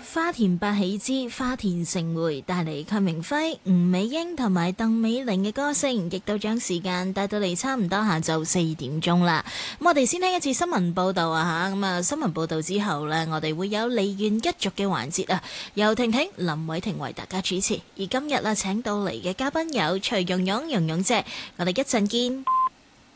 花田百喜之花田盛會帶嚟鄺明輝、吳美英同埋鄧美玲嘅歌聲，亦都將時間帶到嚟差唔多下晝4點鐘啦。咁我哋先聽一次新聞報道啊吓，咁啊新聞報道之後呢，我哋會有梨園一族嘅環節啊，由婷婷、林偉婷為大家主持。而今日啊，請到嚟嘅嘉賓有徐蓉蓉、蓉蓉姐，我哋一陣見。